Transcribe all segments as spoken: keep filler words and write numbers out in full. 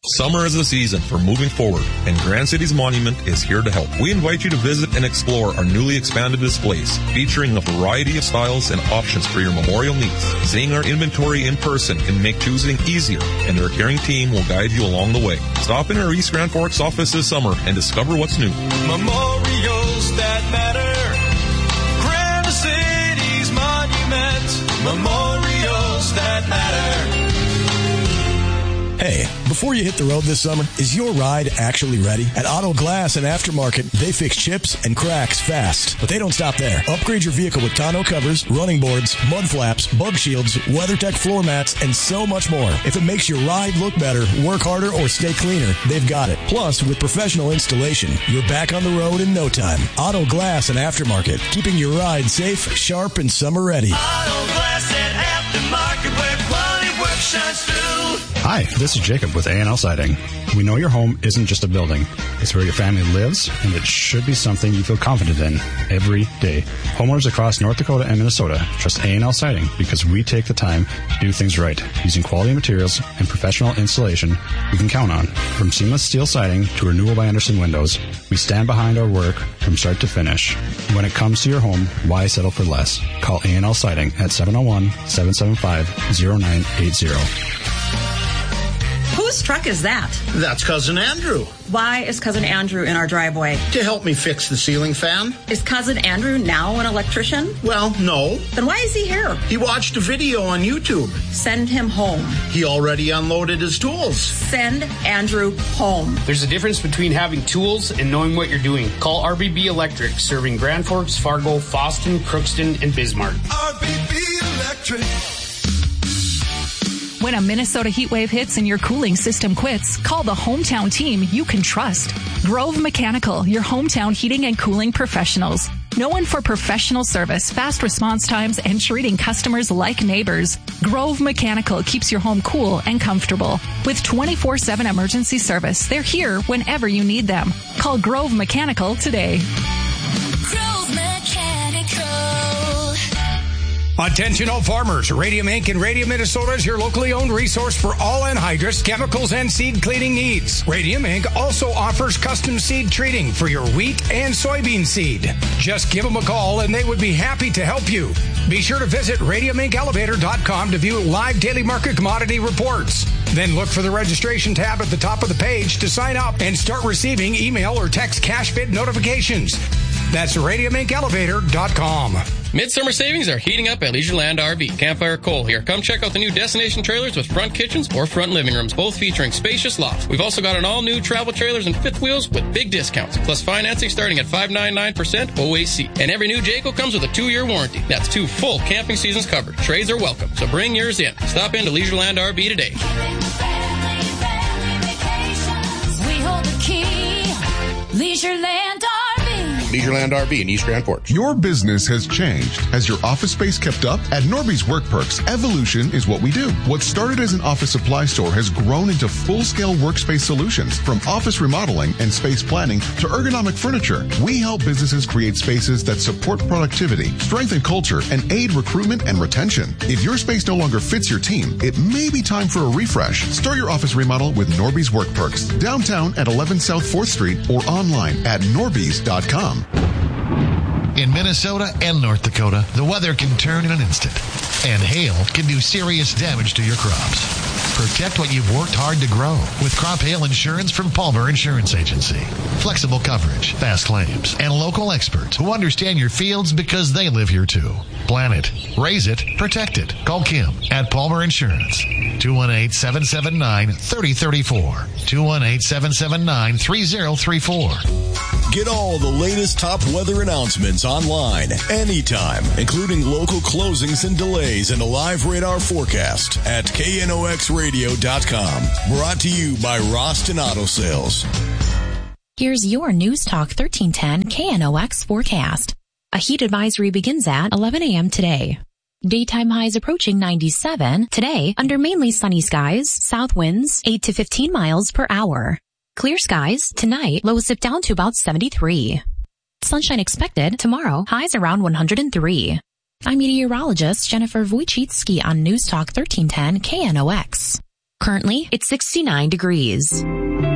Summer is the season for moving forward, and Grand Cities Monument is here to help. We invite you to visit and explore our newly expanded displays, featuring a variety of styles and options for your memorial needs. Seeing our inventory in person can make choosing easier, and our caring team will guide you along the way. Stop in our East Grand Forks office this summer and discover what's new. Memorials that matter. Grand Cities Monument. Memorials that matter. Hey, before you hit the road this summer, is your ride actually ready? At Auto Glass and Aftermarket, they fix chips and cracks fast. But they don't stop there. Upgrade your vehicle with tonneau covers, running boards, mud flaps, bug shields, WeatherTech floor mats, and so much more. If it makes your ride look better, work harder, or stay cleaner, they've got it. Plus, with professional installation, you're back on the road in no time. Auto Glass and Aftermarket, keeping your ride safe, sharp, and summer ready. Auto Glass and Aftermarket, where quality work shines through. Hi, this is Jacob with A and L Siding. We know your home isn't just a building. It's where your family lives, and it should be something you feel confident in every day. Homeowners across North Dakota and Minnesota trust A and L Siding because we take the time to do things right, using quality materials and professional installation you can count on. From seamless steel siding to renewal by Andersen windows, we stand behind our work from start to finish. When it comes to your home, why settle for less? Call A and L Siding at seven oh one, seven seven five, oh nine eight oh. Whose truck is that? That's Cousin Andrew. Why is Cousin Andrew in our driveway? To help me fix the ceiling fan. Is Cousin Andrew now an electrician? Well, no. Then why is he here? He watched a video on YouTube. Send him home. He already unloaded his tools. Send Andrew home. There's a difference between having tools and knowing what you're doing. Call R B B Electric, serving Grand Forks, Fargo, Fosston, Crookston, and Bismarck. R B B Electric. When a Minnesota heat wave hits and your cooling system quits, call the hometown team you can trust. Grove Mechanical, your hometown heating and cooling professionals. Known for professional service, fast response times, and treating customers like neighbors, Grove Mechanical keeps your home cool and comfortable. With twenty-four seven emergency service, they're here whenever you need them. Call Grove Mechanical today. Grove Mechanical. Attention all farmers. Radium Incorporated and Radium Minnesota is your locally owned resource for all anhydrous, chemicals, and seed cleaning needs. Radium Incorporated also offers custom seed treating for your wheat and soybean seed. Just give them a call and they would be happy to help you. Be sure to visit radium inc elevator dot com to view live daily market commodity reports. Then look for the registration tab at the top of the page to sign up and start receiving email or text cash bid notifications. That's radium inc elevator dot com. Midsummer savings are heating up at Leisureland R V. Campfire Cole here. Come check out the new destination trailers with front kitchens or front living rooms, both featuring spacious lofts. We've also got an all-new travel trailers and fifth wheels with big discounts, plus financing starting at five point nine nine percent O A C. And every new Jayco comes with a two-year warranty. That's two full camping seasons covered. Trades are welcome, so bring yours in. Stop into Leisureland R V today. We hold the key. Leisureland R V. Leisureland R V in East Grand Forks. Your business has changed. Has your office space kept up? At Norby's Work Perks, evolution is what we do. What started as an office supply store has grown into full-scale workspace solutions. From office remodeling and space planning to ergonomic furniture, we help businesses create spaces that support productivity, strengthen culture, and aid recruitment and retention. If your space no longer fits your team, it may be time for a refresh. Start your office remodel with Norby's Work Perks. Downtown at eleven South fourth Street or online at norbys dot com. In Minnesota and North Dakota, the weather can turn in an instant, and hail can do serious damage to your crops. Protect what you've worked hard to grow with crop hail insurance from Palmer Insurance Agency. Flexible coverage, fast claims, and local experts who understand your fields because they live here too. Plan it, raise it, protect it. Call Kim at Palmer Insurance. two one eight, seven seven nine, three oh three four. two one eight, seven seven nine, three oh three four. Get all the latest top weather announcements online, anytime, including local closings and delays and a live radar forecast at K N O X radio dot com. Brought to you by Roston Auto Sales. Here's your News Talk thirteen ten K N O X forecast. A heat advisory begins at eleven a.m. today. Daytime highs approaching ninety-seven. Today, under mainly sunny skies, south winds eight to fifteen miles per hour. Clear skies tonight, lows dip down to about seventy-three. Sunshine expected tomorrow, highs around one hundred three. I'm meteorologist Jennifer Wojcicki on News Talk thirteen ten K N O X. Currently, it's sixty-nine degrees.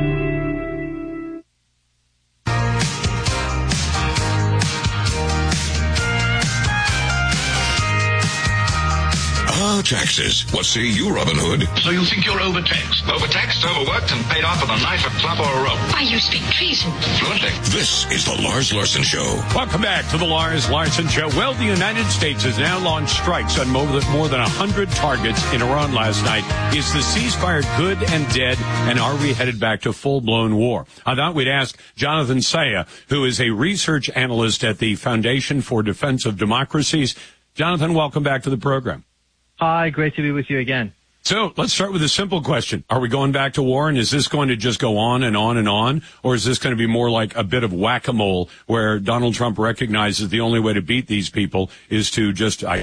Ah, taxes. What say you, Robin Hood? So you think you're overtaxed? Overtaxed, overworked, and paid off with a knife, a club, or a rope. Why, you speak treason. Fluently. This is the Lars Larson Show. Welcome back to the Lars Larson Show. Well, the United States has now launched strikes on more than, more than one hundred targets in Iran last night. Is the ceasefire good and dead, and are we headed back to full-blown war? I thought we'd ask Jonathan Saya, who is a research analyst at the Foundation for Defense of Democracies. Jonathan, welcome back to the program. Hi, great to be with you again. So let's start with a simple question. Are we going back to war, and is this going to just go on and on and on? Or is this going to be more like a bit of whack-a-mole where Donald Trump recognizes the only way to beat these people is to just I,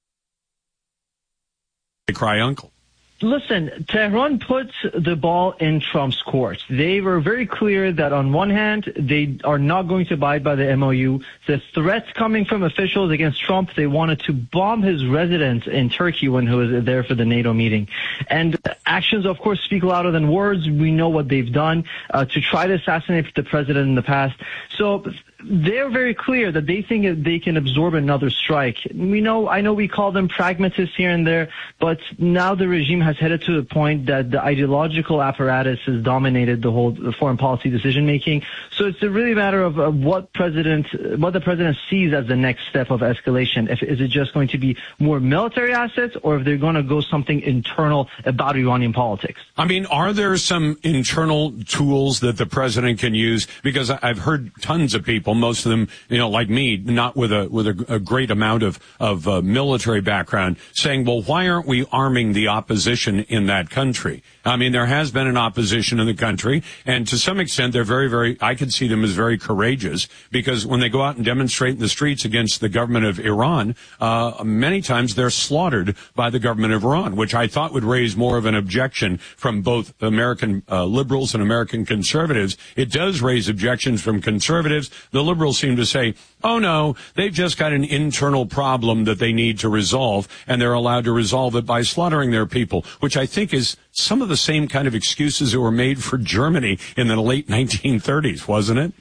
cry uncle? Listen, Tehran puts the ball in Trump's court. They were very clear that on one hand, they are not going to abide by the M O U. The threats coming from officials against Trump, they wanted to bomb his residence in Turkey when he was there for the NATO meeting. And actions, of course, speak louder than words. We know what they've done uh, to try to assassinate the president in the past. So they're very clear that they think that they can absorb another strike. We know, I know we call them pragmatists here and there, but now the regime has headed to the point that the ideological apparatus has dominated the whole foreign policy decision making. So it's a really matter of, of what president, what the president sees as the next step of escalation. If is it just going to be more military assets, or if they're going to go something internal about Iranian politics? I mean, are there some internal tools that the president can use? Because I've heard tons of people, most of them, you know, like me, not with a with a, a great amount of of uh, military background, saying, "Well, why aren't we arming the opposition in that country?" I mean, there has been an opposition in the country, and to some extent, they're very, very. I could see them as very courageous, because when they go out and demonstrate in the streets against the government of Iran, uh, many times they're slaughtered by the government of Iran, which I thought would raise more of an objection from both American uh, liberals and American conservatives. It does raise objections from conservatives. The liberals seem to say, oh, no, they've just got an internal problem that they need to resolve, and they're allowed to resolve it by slaughtering their people, which I think is some of the same kind of excuses that were made for Germany in the late nineteen thirties, wasn't it?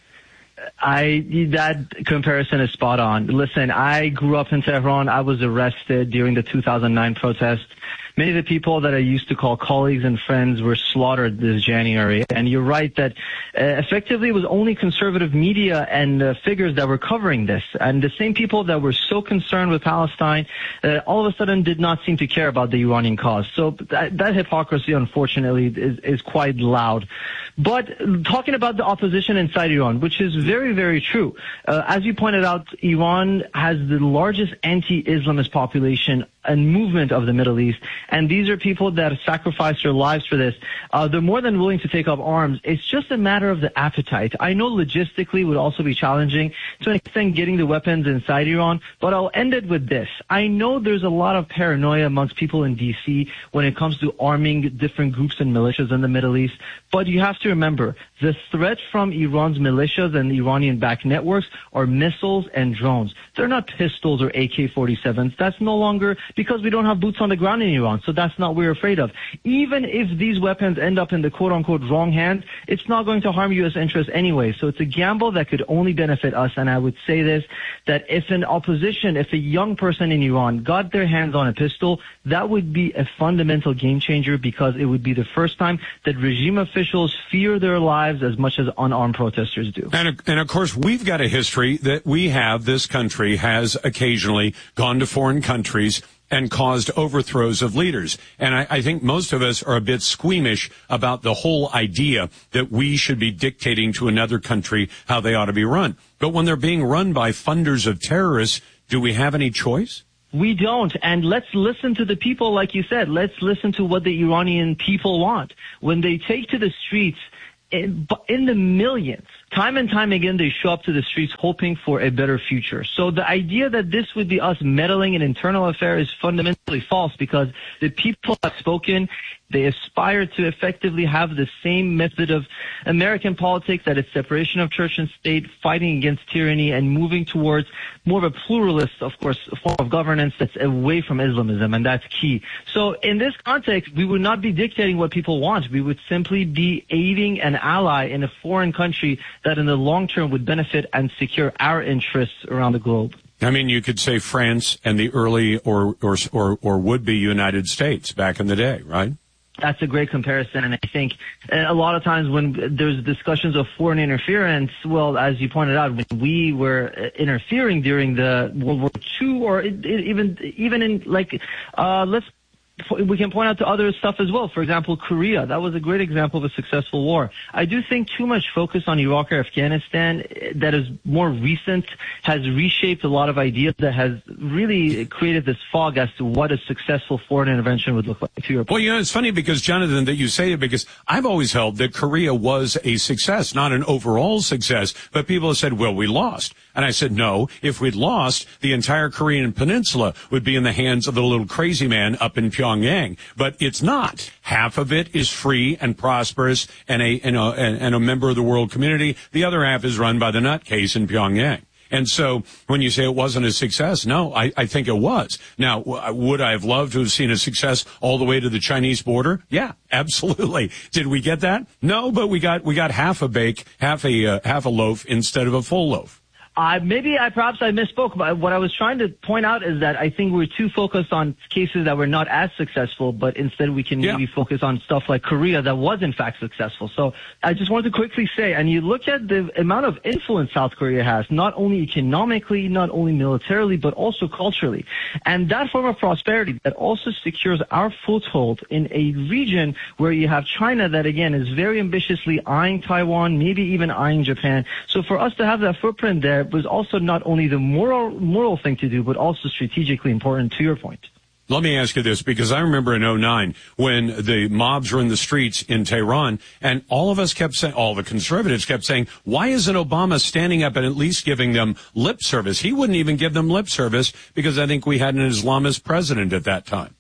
I that comparison is spot on. Listen, I grew up in Tehran. I was arrested during the two thousand nine protest. Many of the people that I used to call colleagues and friends were slaughtered this January. And you're right that uh, effectively it was only conservative media and uh, figures that were covering this. And the same people that were so concerned with Palestine uh, all of a sudden did not seem to care about the Iranian cause. So that, that hypocrisy, unfortunately, is, is quite loud. But talking about the opposition inside Iran, which is very, very true. Uh, as you pointed out, Iran has the largest anti-Islamist population and movement of the Middle East. And these are people that sacrifice their lives for this. Uh, they're more than willing to take up arms. It's just a matter of the appetite. I know logistically would also be challenging to an extent getting the weapons inside Iran, but I'll end it with this. I know there's a lot of paranoia amongst people in D C when it comes to arming different groups and militias in the Middle East, but you have to remember, the threat from Iran's militias and Iranian-backed networks are missiles and drones. They're not pistols or A K forty-sevens. That's no longer because we don't have boots on the ground in Iran, so that's not what we're afraid of. Even if these weapons end up in the quote-unquote wrong hands, it's not going to harm U S interests anyway. So it's a gamble that could only benefit us, and I would say this, that if an opposition, if a young person in Iran got their hands on a pistol, that would be a fundamental game changer, because it would be the first time that regime officials fear their lives as much as unarmed protesters do. And, and of course, we've got a history that we have, this country has occasionally gone to foreign countries and caused overthrows of leaders. And I, I think most of us are a bit squeamish about the whole idea that we should be dictating to another country how they ought to be run. But when they're being run by funders of terrorists, do we have any choice? We don't. And let's listen to the people, like you said. Let's listen to what the Iranian people want. When they take to the streets in, in the millions, time and time again, they show up to the streets hoping for a better future. So the idea that this would be us meddling in internal affairs is fundamentally false, because the people have spoken. They aspire to effectively have the same method of American politics, that is separation of church and state, fighting against tyranny, and moving towards more of a pluralist, of course, form of governance that's away from Islamism, and that's key. So in this context, we would not be dictating what people want. We would simply be aiding an ally in a foreign country that in the long term would benefit and secure our interests around the globe. I mean, you could say France and the early or, or, or, or would-be United States back in the day, right? That's a great comparison, and I think a lot of times when there's discussions of foreign interference, well, as you pointed out, when we were interfering during the World War Two, or it, it, even even in like, uh, let's we can point out to other stuff as well. For example, Korea. That was a great example of a successful war. I do think too much focus on Iraq or Afghanistan that is more recent has reshaped a lot of ideas that has really created this fog as to what a successful foreign intervention would look like to your point. Well, you know, it's funny because, Jonathan, that you say it, because I've always held that Korea was a success, not an overall success, but people have said, well, we lost. And I said, no, if we'd lost, the entire Korean peninsula would be in the hands of the little crazy man up in Pyongyang. But it's not. Half of it is free and prosperous and a, and a, and a member of the world community. The other half is run by the nutcase in Pyongyang. And so when you say it wasn't a success, no, I, I think it was. Now, w- would I have loved to have seen a success all the way to the Chinese border? Yeah, absolutely. Did we get that? No, but we got, we got half a bake, half a, uh, half a loaf instead of a full loaf. Uh, maybe I perhaps I misspoke, but what I was trying to point out is that I think we're too focused on cases that were not as successful, but instead we can yeah. maybe focus on stuff like Korea that was in fact successful. So I just wanted to quickly say, and you look at the amount of influence South Korea has, not only economically, not only militarily, but also culturally. And that form of prosperity that also secures our foothold in a region where you have China that, again, is very ambitiously eyeing Taiwan, maybe even eyeing Japan. So for us to have that footprint there was also not only the moral moral thing to do, but also strategically important, to your point. Let me ask you this, because I remember in oh nine when the mobs were in the streets in Tehran, and all of us kept saying, all the conservatives kept saying, why isn't Obama standing up and at least giving them lip service? He wouldn't even give them lip service because I think we had an Islamist president at that time.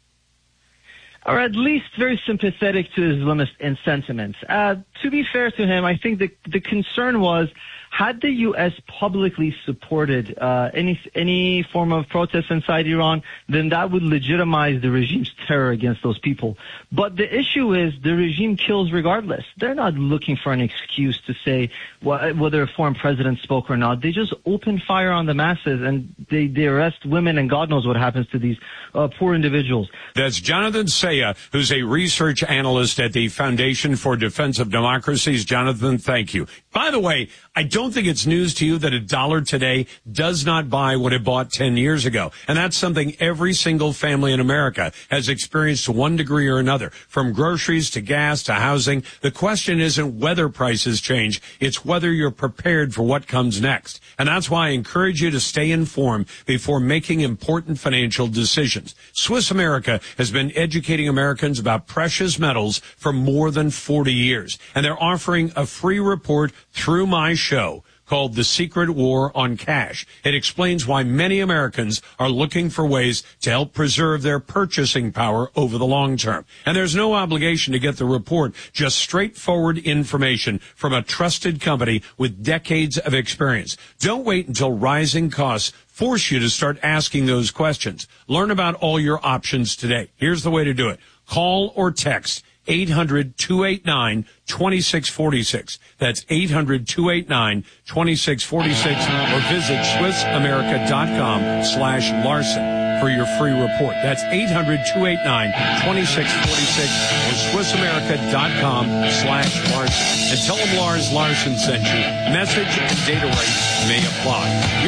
Or at least very sympathetic to Islamist in sentiments. Uh, to be fair to him, I think the, the concern was, had the U S publicly supported uh, any any form of protest inside Iran, then that would legitimize the regime's terror against those people. But the issue is the regime kills regardless. They're not looking for an excuse to say whether a foreign president spoke or not. They just open fire on the masses, and they, they arrest women, and God knows what happens to these uh, poor individuals. That's Jonathan Saya, who's a research analyst at the Foundation for Defense of Democracies. Jonathan, thank you. By the way, I don't think it's news to you that a dollar today does not buy what it bought ten years ago. And that's something every single family in America has experienced to one degree or another, from groceries to gas to housing. The question isn't whether prices change, it's whether you're prepared for what comes next. And that's why I encourage you to stay informed before making important financial decisions. Swiss America has been educating Americans about precious metals for more than forty years. And they're offering a free report through my show called The Secret War on Cash. It explains why many Americans are looking for ways to help preserve their purchasing power over the long term. And there's no obligation to get the report, just straightforward information from a trusted company with decades of experience. Don't wait until rising costs force you to start asking those questions. Learn about all your options today. Here's the way to do it. Call or text eight hundred, two eight nine, two six four six. That's eight hundred, two eight nine, two six four six, or visit swiss america dot com slash Larson for your free report. That's eight hundred, two eight nine, two six four six or swiss america dot com slash Larson. And tell them Lars Larson sent you. Message and data rates may apply.